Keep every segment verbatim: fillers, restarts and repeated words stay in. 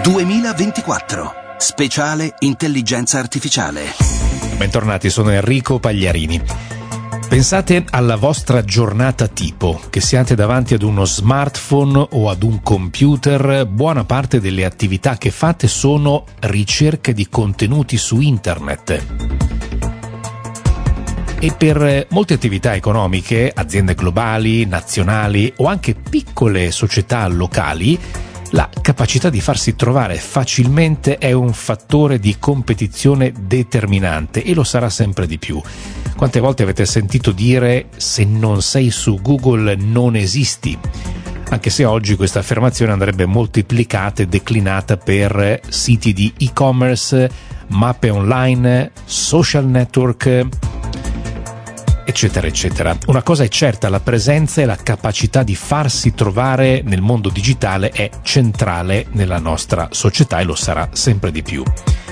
duemilaventiquattro. Speciale Intelligenza Artificiale. Bentornati, sono Enrico Pagliarini. Pensate alla vostra giornata tipo, che siate davanti ad uno smartphone o ad un computer, buona parte delle attività che fate sono ricerche di contenuti su internet. E per molte attività economiche, aziende globali, nazionali o anche piccole società locali, la capacità di farsi trovare facilmente è un fattore di competizione determinante e lo sarà sempre di più. Quante volte avete sentito dire se non sei su Google non esisti? Anche se oggi questa affermazione andrebbe moltiplicata e declinata per siti di e-commerce, mappe online, social network, eccetera eccetera. Una cosa è certa, la presenza e la capacità di farsi trovare nel mondo digitale è centrale nella nostra società e lo sarà sempre di più.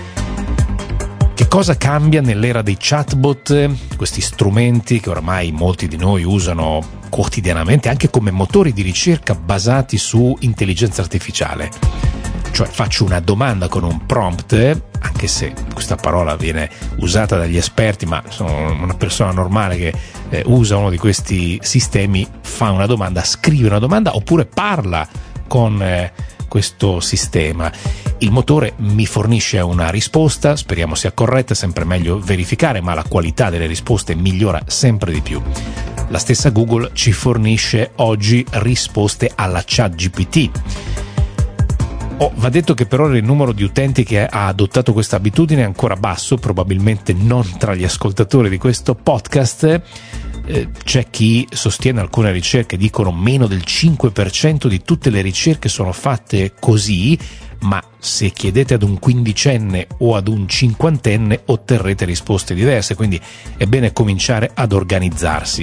Che cosa cambia nell'era dei chatbot, questi strumenti che ormai molti di noi usano quotidianamente anche come motori di ricerca basati su intelligenza artificiale? Cioè faccio una domanda con un prompt, anche se questa parola viene usata dagli esperti, ma sono una persona normale che eh, usa uno di questi sistemi, fa una domanda, scrive una domanda oppure parla con eh, questo sistema. Il motore mi fornisce una risposta, speriamo sia corretta, è sempre meglio verificare, ma la qualità delle risposte migliora sempre di più. La stessa Google ci fornisce oggi risposte alla ChatGPT. Oh, va detto che per ora il numero di utenti che ha adottato questa abitudine è ancora basso, probabilmente non tra gli ascoltatori di questo podcast. Eh, c'è chi sostiene alcune ricerche, dicono meno del cinque per cento di tutte le ricerche sono fatte così, ma se chiedete ad un quindicenne o ad un cinquantenne otterrete risposte diverse, quindi è bene cominciare ad organizzarsi.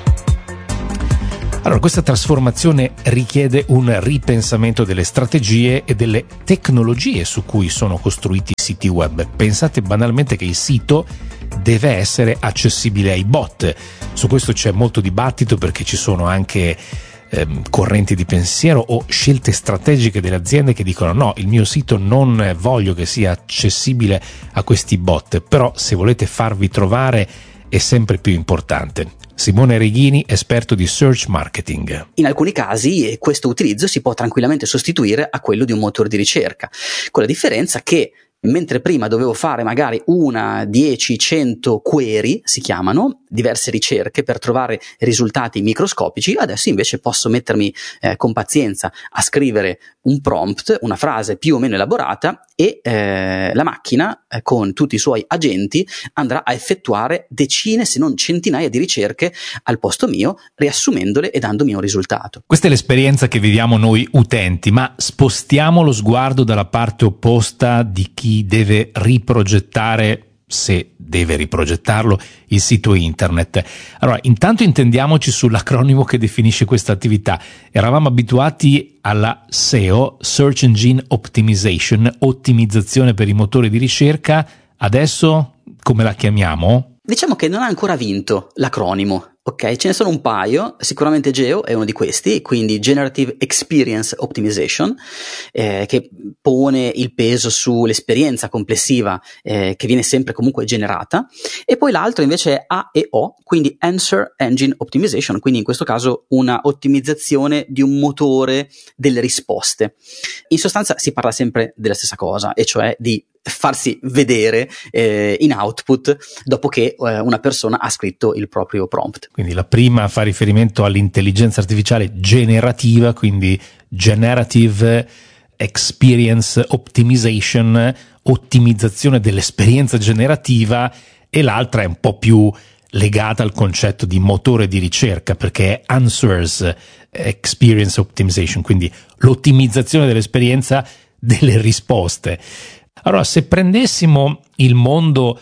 Allora, questa trasformazione richiede un ripensamento delle strategie e delle tecnologie su cui sono costruiti i siti web. Pensate banalmente che il sito deve essere accessibile ai bot. Su questo c'è molto dibattito perché ci sono anche ehm, correnti di pensiero o scelte strategiche delle aziende che dicono no, il mio sito non voglio che sia accessibile a questi bot, però se volete farvi trovare è sempre più importante. Simone Reghini, esperto di search marketing. In alcuni casi questo utilizzo si può tranquillamente sostituire a quello di un motore di ricerca, con la differenza che mentre prima dovevo fare magari una, dieci, cento query, si chiamano, diverse ricerche per trovare risultati microscopici, adesso invece posso mettermi eh, con pazienza a scrivere un prompt, una frase più o meno elaborata e eh, la macchina eh, con tutti i suoi agenti andrà a effettuare decine se non centinaia di ricerche al posto mio, riassumendole e dandomi un risultato. Questa è l'esperienza che viviamo noi utenti, ma spostiamo lo sguardo dalla parte opposta di chi deve riprogettare, se deve riprogettarlo, il sito internet. Allora, intanto intendiamoci sull'acronimo che definisce questa attività. Eravamo abituati alla S E O, Search Engine Optimization, ottimizzazione per i motori di ricerca. Adesso come la chiamiamo? Diciamo che non ha ancora vinto l'acronimo. Ok, ce ne sono un paio, sicuramente Geo è uno di questi, quindi Generative Experience Optimization, eh, che pone il peso sull'esperienza complessiva eh, che viene sempre comunque generata, e poi l'altro invece è A E O, quindi Answer Engine Optimization, quindi in questo caso una ottimizzazione di un motore delle risposte. In sostanza si parla sempre della stessa cosa, e cioè di farsi vedere eh, in output dopo che eh, una persona ha scritto il proprio prompt. Quindi la prima fa riferimento all'intelligenza artificiale generativa, quindi Generative Experience Optimization, ottimizzazione dell'esperienza generativa, e l'altra è un po' più legata al concetto di motore di ricerca perché è Answers Experience Optimization, quindi l'ottimizzazione dell'esperienza delle risposte. Allora, se prendessimo il mondo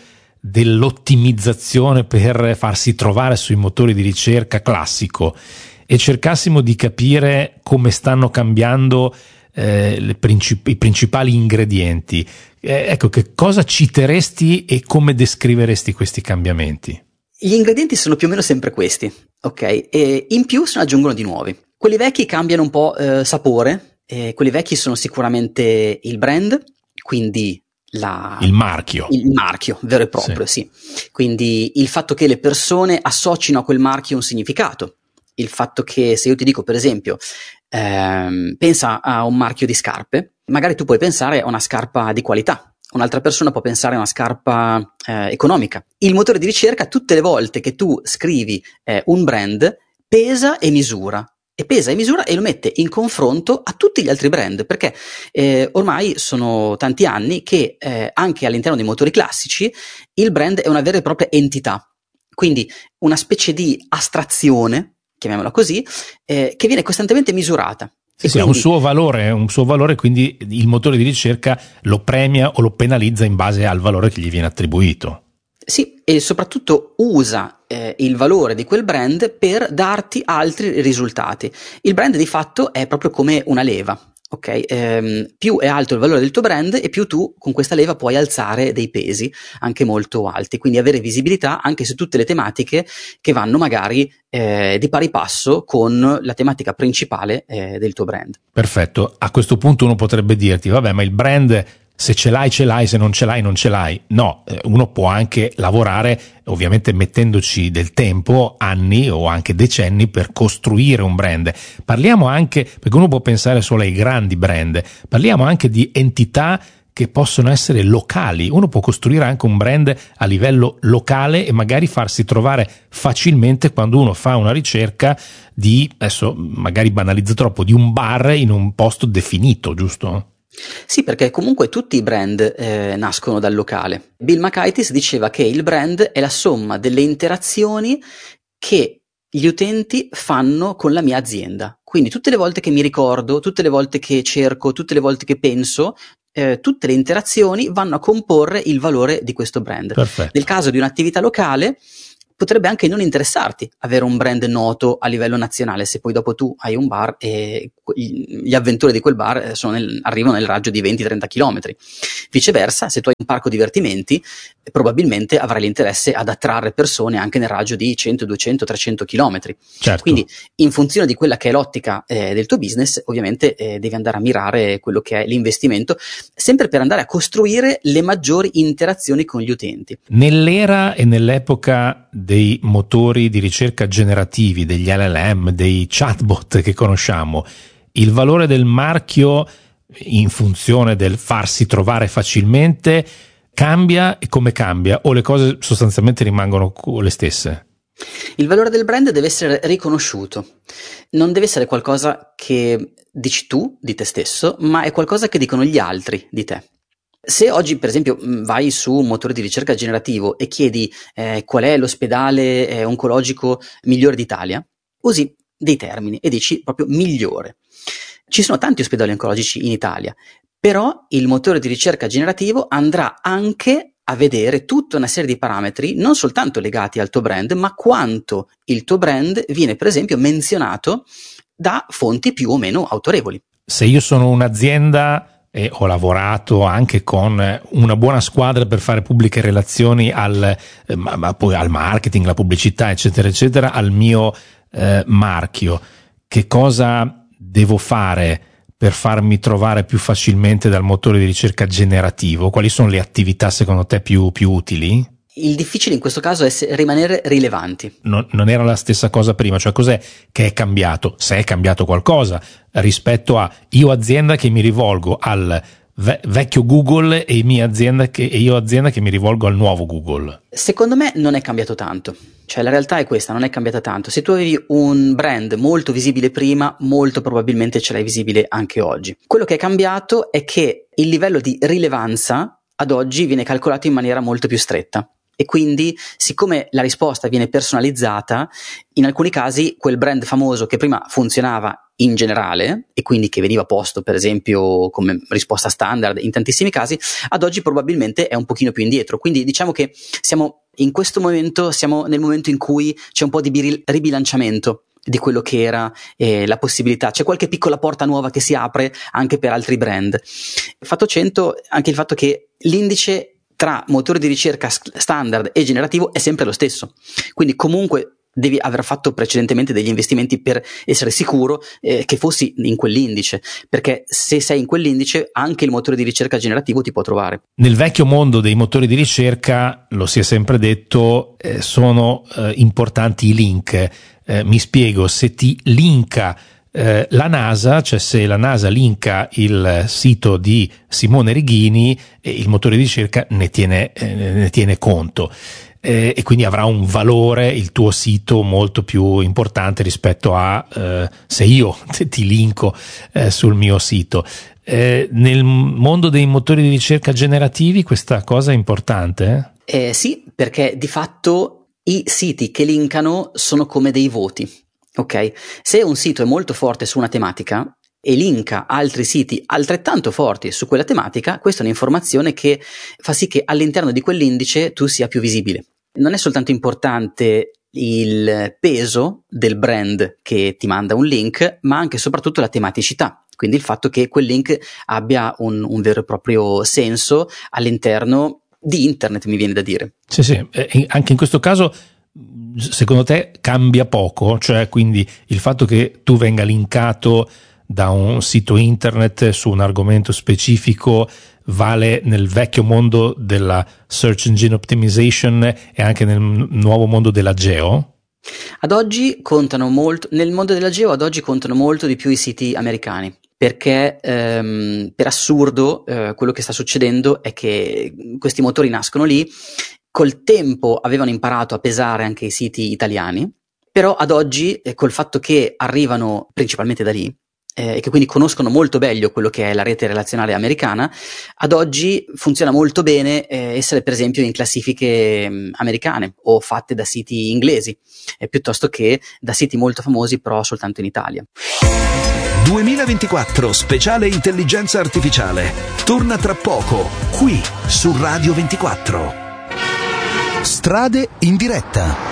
dell'ottimizzazione per farsi trovare sui motori di ricerca classico e cercassimo di capire come stanno cambiando eh, le princip- i principali ingredienti, eh, ecco, che cosa citeresti e come descriveresti questi cambiamenti? Gli ingredienti sono più o meno sempre questi, ok? E in più se ne aggiungono di nuovi. Quelli vecchi cambiano un po' eh, sapore Eh, quelli vecchi sono sicuramente il brand, quindi la, il marchio. Il marchio vero e proprio, sì. sì. Quindi il fatto che le persone associno a quel marchio un significato. Il fatto che se io ti dico, per esempio, ehm, pensa a un marchio di scarpe, magari tu puoi pensare a una scarpa di qualità, un'altra persona può pensare a una scarpa eh, economica. Il motore di ricerca, tutte le volte che tu scrivi eh, un brand, pesa e misura. E pesa e misura e lo mette in confronto a tutti gli altri brand, perché eh, ormai sono tanti anni che eh, anche all'interno dei motori classici il brand è una vera e propria entità, quindi una specie di astrazione, chiamiamola così, eh, che viene costantemente misurata. Sì, sì, ha un suo valore, un suo valore, quindi il motore di ricerca lo premia o lo penalizza in base al valore che gli viene attribuito. Sì, e soprattutto usa eh, il valore di quel brand per darti altri risultati. Il brand di fatto è proprio come una leva. Ok, ehm, più è alto il valore del tuo brand e più tu con questa leva puoi alzare dei pesi anche molto alti, quindi avere visibilità anche su tutte le tematiche che vanno magari eh, di pari passo con la tematica principale eh, del tuo brand. Perfetto, a questo punto uno potrebbe dirti vabbè, ma il brand se ce l'hai ce l'hai, se non ce l'hai non ce l'hai. No, uno può anche lavorare ovviamente mettendoci del tempo, anni o anche decenni per costruire un brand. Parliamo anche, perché uno può pensare solo ai grandi brand, parliamo anche di entità che possono essere locali. Uno può costruire anche un brand a livello locale e magari farsi trovare facilmente quando uno fa una ricerca di, adesso magari banalizzo troppo, di un bar in un posto definito, giusto? Sì, perché comunque tutti i brand eh, nascono dal locale. Bill McItis diceva che il brand è la somma delle interazioni che gli utenti fanno con la mia azienda. Quindi tutte le volte che mi ricordo, tutte le volte che cerco, tutte le volte che penso, eh, tutte le interazioni vanno a comporre il valore di questo brand. Perfetto. Nel caso di un'attività locale potrebbe anche non interessarti avere un brand noto a livello nazionale, se poi dopo tu hai un bar e gli avventori di quel bar sono nel, arrivano nel raggio di venti trenta chilometri. Viceversa, se tu hai un parco divertimenti, probabilmente avrai l'interesse ad attrarre persone anche nel raggio di cento, duecento, trecento chilometri. Certo. Quindi, in funzione di quella che è l'ottica eh, del tuo business, ovviamente eh, devi andare a mirare quello che è l'investimento, sempre per andare a costruire le maggiori interazioni con gli utenti. Nell'era e nell'epoca dei motori di ricerca generativi, degli L L M, dei chatbot che conosciamo, il valore del marchio in funzione del farsi trovare facilmente cambia, e come cambia, o le cose sostanzialmente rimangono le stesse? Il valore del brand deve essere riconosciuto, non deve essere qualcosa che dici tu di te stesso, ma è qualcosa che dicono gli altri di te. Se oggi per esempio vai su un motore di ricerca generativo e chiedi eh, qual è l'ospedale eh, oncologico migliore d'Italia, usi dei termini e dici proprio migliore. Ci sono tanti ospedali oncologici in Italia, però il motore di ricerca generativo andrà anche a vedere tutta una serie di parametri non soltanto legati al tuo brand, ma quanto il tuo brand viene per esempio menzionato da fonti più o meno autorevoli. Se io sono un'azienda e ho lavorato anche con una buona squadra per fare pubbliche relazioni al, eh, ma, ma poi al marketing, la pubblicità, eccetera, eccetera, al mio eh, marchio, che cosa devo fare per farmi trovare più facilmente dal motore di ricerca generativo? Quali sono le attività secondo te più, più utili? Il difficile in questo caso è rimanere rilevanti. Non, non era la stessa cosa prima, cioè cos'è che è cambiato? Se è cambiato qualcosa rispetto a io azienda che mi rivolgo al ve- vecchio Google e mia azienda che, e io azienda che mi rivolgo al nuovo Google. Secondo me non è cambiato tanto, cioè la realtà è questa, non è cambiata tanto. Se tu avevi un brand molto visibile prima, molto probabilmente ce l'hai visibile anche oggi. Quello che è cambiato è che il livello di rilevanza ad oggi viene calcolato in maniera molto più stretta. E quindi, siccome la risposta viene personalizzata, in alcuni casi quel brand famoso che prima funzionava in generale e quindi che veniva posto per esempio come risposta standard in tantissimi casi, ad oggi probabilmente è un pochino più indietro. Quindi diciamo che siamo in questo momento, siamo nel momento in cui c'è un po' di ribilanciamento di quello che era eh, la possibilità, c'è qualche piccola porta nuova che si apre anche per altri brand. Fatto cento anche il fatto che l'indice tra motore di ricerca standard e generativo è sempre lo stesso, quindi comunque devi aver fatto precedentemente degli investimenti per essere sicuro eh, che fossi in quell'indice, perché se sei in quell'indice anche il motore di ricerca generativo ti può trovare. Nel vecchio mondo dei motori di ricerca, lo si è sempre detto, eh, sono eh, importanti i link. Eh, mi spiego, se ti linka eh, la NASA, cioè se la NASA linka il sito di Simone Righini, eh, il motore di ricerca ne tiene, eh, ne tiene conto. Eh, e quindi avrà un valore il tuo sito molto più importante rispetto a eh, se io ti linko eh, sul mio sito. Eh, nel mondo dei motori di ricerca generativi questa cosa è importante? Eh? Eh, sì, perché di fatto i siti che linkano sono come dei voti, ok? Se un sito è molto forte su una tematica e linka altri siti altrettanto forti su quella tematica, questa è un'informazione che fa sì che all'interno di quell'indice tu sia più visibile. Non è soltanto importante il peso del brand che ti manda un link, ma anche e soprattutto la tematicità, quindi il fatto che quel link abbia un, un vero e proprio senso all'interno di internet, mi viene da dire. Sì, sì, eh, anche in questo caso secondo te cambia poco? Cioè, quindi il fatto che tu venga linkato da un sito internet su un argomento specifico vale nel vecchio mondo della search engine optimization e anche nel nuovo mondo della geo? Ad oggi contano molto, nel mondo della geo ad oggi contano molto di più i siti americani, perché ehm, per assurdo eh, quello che sta succedendo è che questi motori nascono lì, col tempo avevano imparato a pesare anche i siti italiani, però ad oggi eh, col fatto che arrivano principalmente da lì, e eh, che quindi conoscono molto meglio quello che è la rete relazionale americana, ad oggi funziona molto bene eh, essere per esempio in classifiche mh, americane o fatte da siti inglesi, eh, piuttosto che da siti molto famosi però soltanto in Italia. duemilaventiquattro speciale intelligenza artificiale. Torna tra poco, qui su Radio ventiquattro. Strade in diretta.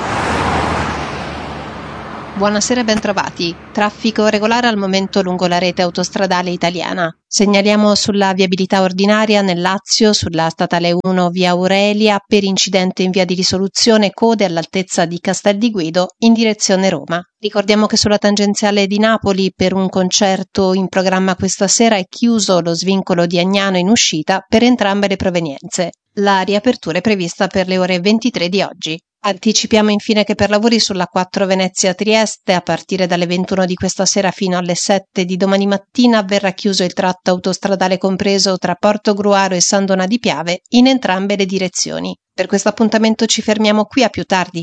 Buonasera e bentrovati. Traffico regolare al momento lungo la rete autostradale italiana. Segnaliamo sulla viabilità ordinaria nel Lazio, sulla statale uno via Aurelia, per incidente in via di risoluzione, code all'altezza di Castel di Guido in direzione Roma. Ricordiamo che sulla tangenziale di Napoli per un concerto in programma questa sera è chiuso lo svincolo di Agnano in uscita per entrambe le provenienze. La riapertura è prevista per le ore ventitré di oggi. Anticipiamo infine che per lavori sulla quattro Venezia-Trieste a partire dalle ventuno di questa sera fino alle sette di domani mattina verrà chiuso il tratto autostradale compreso tra Porto Gruaro e San Donà di Piave in entrambe le direzioni. Per questo appuntamento ci fermiamo qui, a più tardi.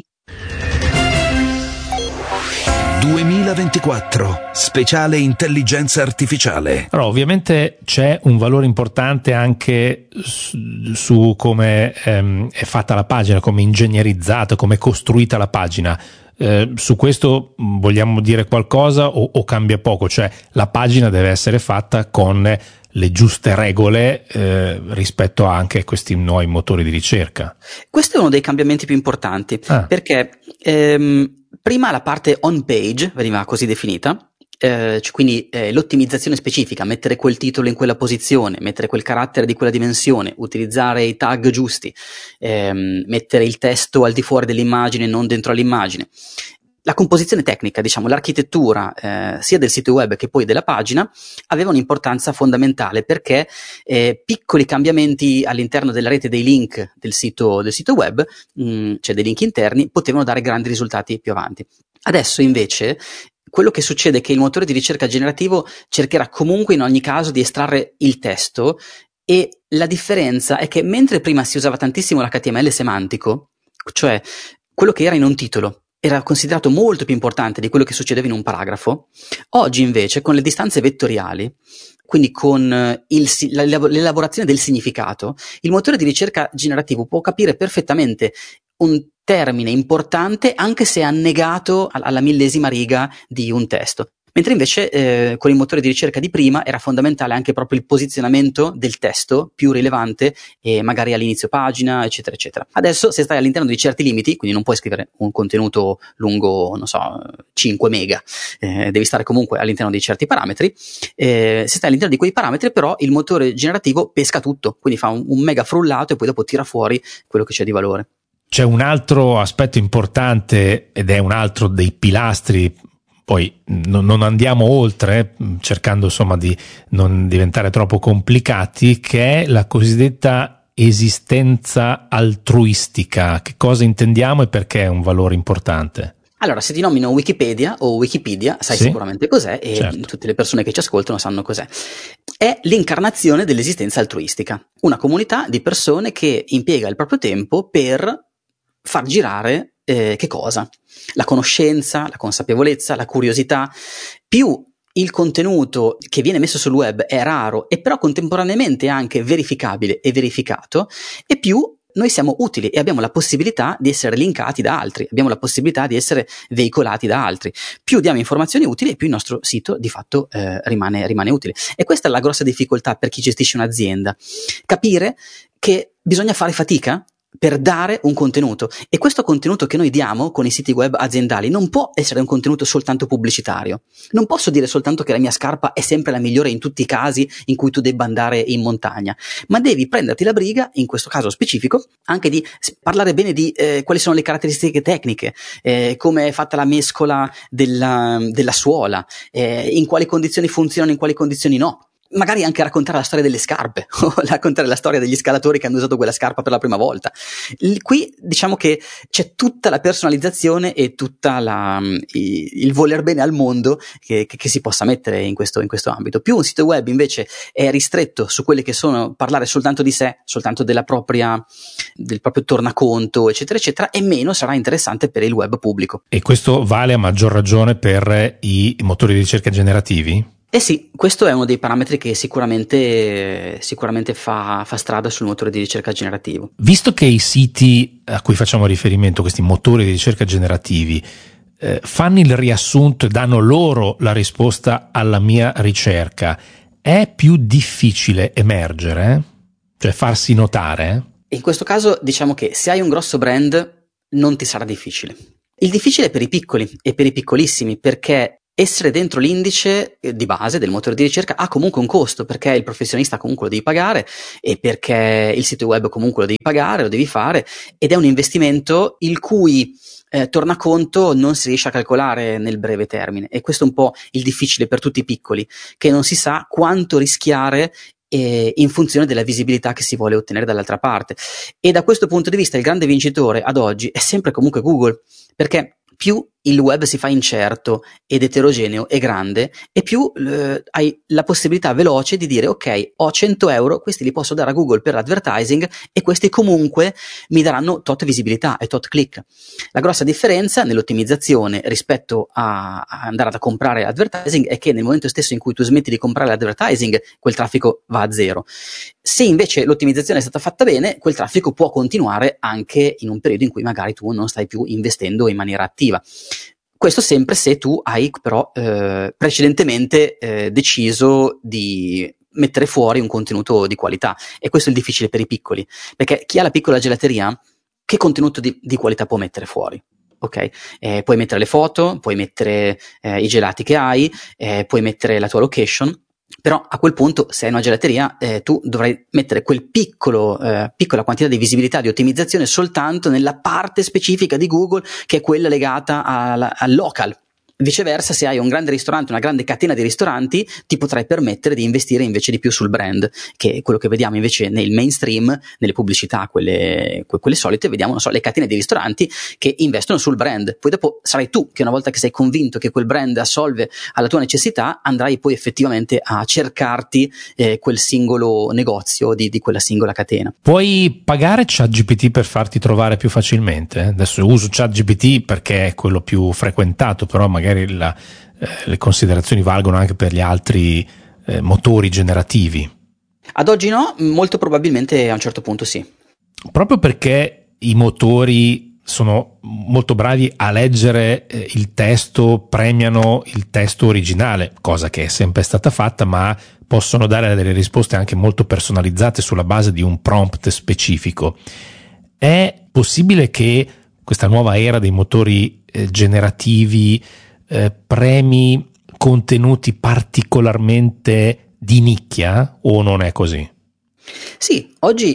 duemilaventiquattro speciale intelligenza artificiale. Allora, ovviamente c'è un valore importante anche su, su come ehm, è fatta la pagina, come è ingegnerizzata, come è costruita la pagina. Eh, su questo vogliamo dire qualcosa o, o cambia poco? Cioè la pagina deve essere fatta con le giuste regole eh, rispetto anche a questi nuovi motori di ricerca. Questo è uno dei cambiamenti più importanti, ah. perché ehm, prima la parte on page veniva così definita, eh, cioè quindi eh, l'ottimizzazione specifica, mettere quel titolo in quella posizione, mettere quel carattere di quella dimensione, utilizzare i tag giusti, ehm, mettere il testo al di fuori dell'immagine, non dentro all'immagine. La composizione tecnica, diciamo, l'architettura eh, sia del sito web che poi della pagina aveva un'importanza fondamentale, perché eh, piccoli cambiamenti all'interno della rete dei link del sito, del sito web, mh, cioè dei link interni, potevano dare grandi risultati più avanti. Adesso invece quello che succede è che il motore di ricerca generativo cercherà comunque in ogni caso di estrarre il testo, e la differenza è che mentre prima si usava tantissimo l'H T M L semantico, cioè quello che era in un titolo era considerato molto più importante di quello che succedeva in un paragrafo, oggi invece con le distanze vettoriali, quindi con il, l'elaborazione del significato, il motore di ricerca generativo può capire perfettamente un termine importante anche se è annegato alla millesima riga di un testo. Mentre invece eh, con il motore di ricerca di prima era fondamentale anche proprio il posizionamento del testo più rilevante, e magari all'inizio pagina, eccetera, eccetera. Adesso, se stai all'interno di certi limiti, quindi non puoi scrivere un contenuto lungo, non so, cinque mega, eh, devi stare comunque all'interno di certi parametri, eh, se stai all'interno di quei parametri però il motore generativo pesca tutto, quindi fa un, un mega frullato e poi dopo tira fuori quello che c'è di valore. C'è un altro aspetto importante ed è un altro dei pilastri, poi non, non andiamo oltre, cercando insomma di non diventare troppo complicati, che è la cosiddetta esistenza altruistica. Che cosa intendiamo e perché è un valore importante? Allora, se ti nomino Wikipedia o Wikipedia, sai sì, sicuramente cos'è, e certo, tutte le persone che ci ascoltano sanno cos'è. È l'incarnazione dell'esistenza altruistica, una comunità di persone che impiega il proprio tempo per far girare eh, che cosa? La conoscenza, la consapevolezza, la curiosità. Più il contenuto che viene messo sul web è raro e però contemporaneamente anche verificabile e verificato, e più noi siamo utili e abbiamo la possibilità di essere linkati da altri, abbiamo la possibilità di essere veicolati da altri. Più diamo informazioni utili e più il nostro sito di fatto eh, rimane, rimane utile. E questa è la grossa difficoltà per chi gestisce un'azienda, capire che bisogna fare fatica per dare un contenuto, e questo contenuto che noi diamo con i siti web aziendali non può essere un contenuto soltanto pubblicitario. Non posso dire soltanto che la mia scarpa è sempre la migliore in tutti i casi in cui tu debba andare in montagna, ma devi prenderti la briga, in questo caso specifico, anche di parlare bene di eh, quali sono le caratteristiche tecniche, eh, come è fatta la mescola della, della suola, eh, in quali condizioni funzionano, in quali condizioni no. Magari anche raccontare la storia delle scarpe o raccontare la storia degli scalatori che hanno usato quella scarpa per la prima volta. L- qui diciamo che c'è tutta la personalizzazione e tutta la, il voler bene al mondo che, che, che si possa mettere in questo, in questo ambito. Più un sito web invece è ristretto su quelle che sono parlare soltanto di sé, soltanto della propria, del proprio tornaconto, eccetera eccetera, e meno sarà interessante per il web pubblico. E questo vale a maggior ragione per i motori di ricerca generativi? Eh sì, questo è uno dei parametri che sicuramente, sicuramente fa, fa strada sul motore di ricerca generativo. Visto che i siti a cui facciamo riferimento, questi motori di ricerca generativi, eh, fanno il riassunto e danno loro la risposta alla mia ricerca, è più difficile emergere? Cioè farsi notare? In questo caso diciamo che se hai un grosso brand non ti sarà difficile. Il difficile è per i piccoli e per i piccolissimi, perché essere dentro l'indice di base del motore di ricerca ha comunque un costo, perché il professionista comunque lo devi pagare e perché il sito web comunque lo devi pagare, lo devi fare, ed è un investimento il cui eh, tornaconto non si riesce a calcolare nel breve termine, e questo è un po' il difficile per tutti i piccoli, che non si sa quanto rischiare eh, in funzione della visibilità che si vuole ottenere dall'altra parte. E da questo punto di vista il grande vincitore ad oggi è sempre comunque Google, perché più il web si fa incerto ed eterogeneo e grande, e più eh, hai la possibilità veloce di dire ok, ho cento euro, questi li posso dare a Google per l'advertising e questi comunque mi daranno tot visibilità e tot click. La grossa differenza nell'ottimizzazione rispetto a, a andare a comprare advertising è che nel momento stesso in cui tu smetti di comprare l'advertising, quel traffico va a zero. Se invece l'ottimizzazione è stata fatta bene, quel traffico può continuare anche in un periodo in cui magari tu non stai più investendo in maniera attiva. Questo sempre se tu hai però eh, precedentemente eh, deciso di mettere fuori un contenuto di qualità, e questo è il difficile per i piccoli, perché chi ha la piccola gelateria, che contenuto di, di qualità può mettere fuori? Ok, eh, puoi mettere le foto, puoi mettere eh, i gelati che hai, eh, puoi mettere la tua location, però a quel punto, se hai una gelateria, eh, tu dovrai mettere quel piccolo, eh, piccola quantità di visibilità, di ottimizzazione soltanto nella parte specifica di Google, che è quella legata al, al local. Viceversa, se hai un grande ristorante, una grande catena di ristoranti, ti potrai permettere di investire invece di più sul brand, che è quello che vediamo invece nel mainstream, nelle pubblicità, quelle, quelle solite, vediamo, non so, le catene di ristoranti che investono sul brand. Poi dopo sarai tu che, una volta che sei convinto che quel brand assolve alla tua necessità, andrai poi effettivamente a cercarti eh, quel singolo negozio di, di quella singola catena. Puoi pagare ChatGPT per farti trovare più facilmente? Adesso uso ChatGPT perché è quello più frequentato, però magari La, eh, le considerazioni valgono anche per gli altri eh, motori generativi. Ad oggi no, molto probabilmente a un certo punto sì. Proprio perché i motori sono molto bravi a leggere eh, il testo, premiano il testo originale, cosa che è sempre stata fatta, ma possono dare delle risposte anche molto personalizzate sulla base di un prompt specifico. È possibile che questa nuova era dei motori eh, generativi Eh, premi contenuti particolarmente di nicchia, o non è così? Sì, oggi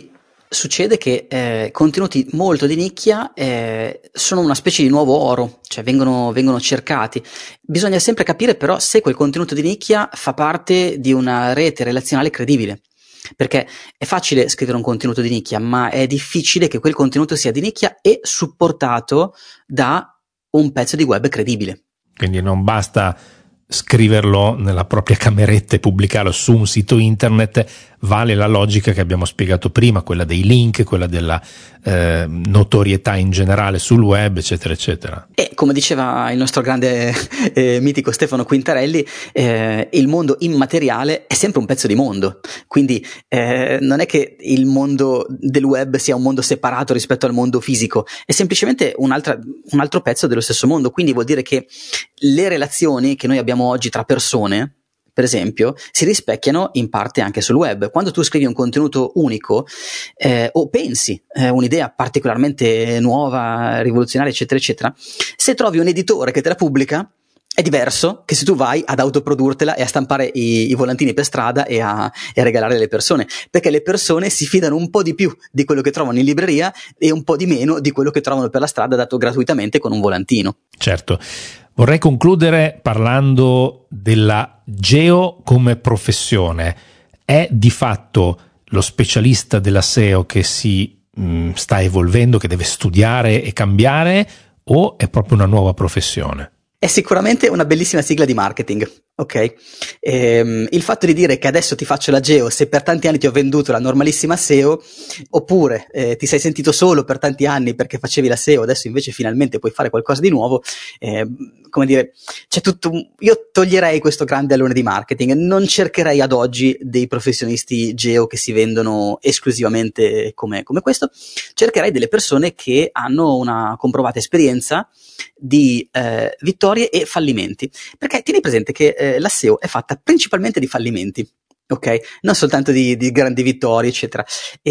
succede che eh, contenuti molto di nicchia eh, sono una specie di nuovo oro, cioè vengono, vengono cercati. Bisogna sempre capire però se quel contenuto di nicchia fa parte di una rete relazionale credibile, perché è facile scrivere un contenuto di nicchia, ma è difficile che quel contenuto sia di nicchia e supportato da un pezzo di web credibile. Quindi non basta scriverlo nella propria cameretta e pubblicarlo su un sito internet, vale la logica che abbiamo spiegato prima, quella dei link, quella della eh, notorietà in generale sul web, eccetera eccetera. E come diceva il nostro grande eh, mitico Stefano Quintarelli, eh, il mondo immateriale è sempre un pezzo di mondo, quindi eh, non è che il mondo del web sia un mondo separato rispetto al mondo fisico, è semplicemente un, altra, un altro pezzo dello stesso mondo, quindi vuol dire che le relazioni che noi abbiamo oggi tra persone, per esempio, si rispecchiano in parte anche sul web. Quando tu scrivi un contenuto unico eh, o pensi eh, un'idea particolarmente nuova, rivoluzionaria, eccetera, eccetera, se trovi un editore che te la pubblica, è diverso che se tu vai ad autoprodurtela e a stampare i, i volantini per strada e a, e a regalare alle persone, perché le persone si fidano un po' di più di quello che trovano in libreria e un po' di meno di quello che trovano per la strada dato gratuitamente con un volantino. Certo. Vorrei concludere parlando della geo come professione. È di fatto lo specialista della S E O che si mh, sta evolvendo, che deve studiare e cambiare, o è proprio una nuova professione? È sicuramente una bellissima sigla di marketing, ok? Ehm, il fatto di dire che adesso ti faccio la geo se per tanti anni ti ho venduto la normalissima S E O, oppure eh, ti sei sentito solo per tanti anni perché facevi la S E O, adesso invece finalmente puoi fare qualcosa di nuovo, eh, come dire, c'è tutto, io toglierei questo grande alone di marketing, non cercherei ad oggi dei professionisti geo che si vendono esclusivamente come, come questo, cercherei delle persone che hanno una comprovata esperienza di eh, vittorie e fallimenti, perché tieni presente che eh, la S E O è fatta principalmente di fallimenti, ok? Non soltanto di, di grandi vittorie, eccetera.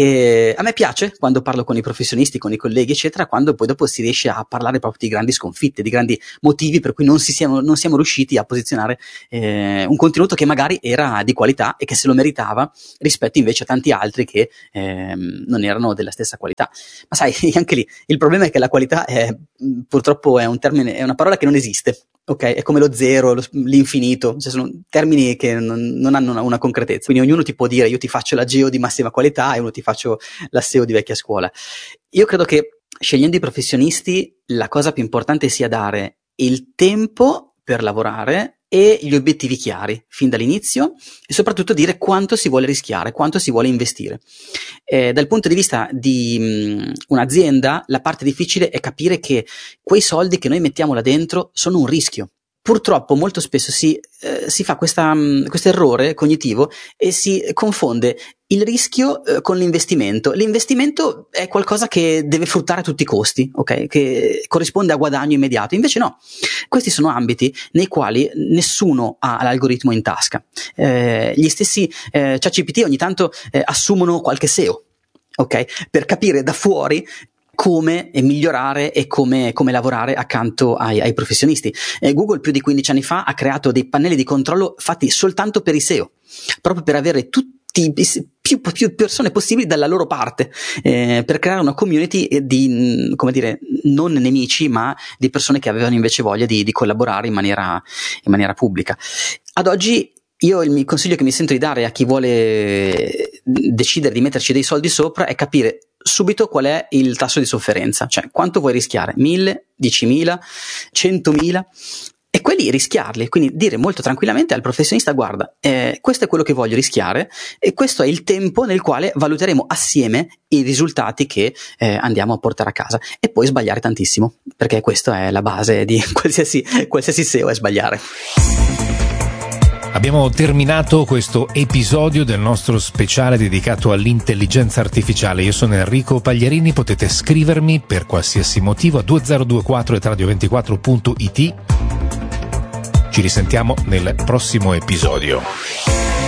E a me piace quando parlo con i professionisti, con i colleghi, eccetera, quando poi dopo si riesce a parlare proprio di grandi sconfitte, di grandi motivi per cui non, si siamo, non siamo riusciti a posizionare eh, un contenuto che magari era di qualità e che se lo meritava rispetto invece a tanti altri che eh, non erano della stessa qualità. Ma sai, anche lì il problema è che la qualità è, purtroppo è un termine, è una parola che non esiste. Ok, è come lo zero, lo, l'infinito, cioè sono termini che non, non hanno una, una concretezza. Quindi ognuno ti può dire io ti faccio la geo di massima qualità e uno ti faccio la S E O di vecchia scuola. Io credo che scegliendo i professionisti la cosa più importante sia dare il tempo per lavorare e gli obiettivi chiari fin dall'inizio e soprattutto dire quanto si vuole rischiare, quanto si vuole investire. Eh, dal punto di vista di mh, un'azienda, la parte difficile è capire che quei soldi che noi mettiamo là dentro sono un rischio. Purtroppo molto spesso si, eh, si fa questo errore cognitivo e si confonde il rischio eh, con l'investimento. L'investimento è qualcosa che deve fruttare a tutti i costi, ok? Che corrisponde a guadagno immediato. Invece no, questi sono ambiti nei quali nessuno ha l'algoritmo in tasca. Eh, gli stessi eh, ChatGPT ogni tanto eh, assumono qualche S E O, ok? Per capire da fuori come migliorare e come, come lavorare accanto ai, ai professionisti. Eh, Google più di quindici anni fa ha creato dei pannelli di controllo fatti soltanto per i S E O, proprio per avere tutti più, più persone possibili dalla loro parte, eh, per creare una community di, come dire, non nemici, ma di persone che avevano invece voglia di, di collaborare in maniera, in maniera pubblica. Ad oggi io il consiglio che mi sento di dare a chi vuole decidere di metterci dei soldi sopra è capire subito qual è il tasso di sofferenza, cioè quanto vuoi rischiare, mille, diecimila, centomila, e quelli rischiarli, quindi dire molto tranquillamente al professionista guarda, eh, questo è quello che voglio rischiare e questo è il tempo nel quale valuteremo assieme i risultati che eh, andiamo a portare a casa, e poi sbagliare tantissimo, perché questa è la base di qualsiasi, qualsiasi S E O, è sbagliare. Abbiamo terminato questo episodio del nostro speciale dedicato all'intelligenza artificiale. Io sono Enrico Pagliarini, potete scrivermi per qualsiasi motivo a due zero due quattro at radio ventiquattro punto it. Ci risentiamo nel prossimo episodio.